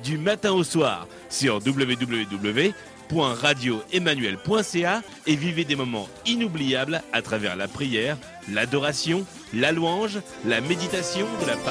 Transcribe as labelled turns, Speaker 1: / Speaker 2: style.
Speaker 1: du matin au soir sur www.radioemmanuel.ca et vivez des moments inoubliables à travers la prière, l'adoration, la louange, la méditation de la parole.